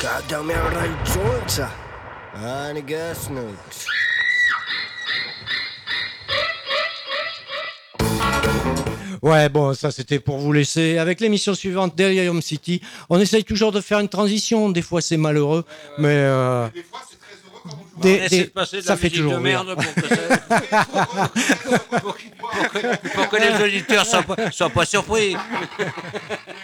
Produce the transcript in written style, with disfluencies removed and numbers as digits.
Gadamel rajtjonta. Anigasnut. Ouais, bon, ça c'était pour vous laisser. Avec l'émission suivante, Delirium City, on essaye toujours de faire une transition. Des fois c'est malheureux, mais Des fois, c'est très heureux comme on On essaie de passer de ça la fait musique toujours de merde pour que les auditeurs soient pas surpris.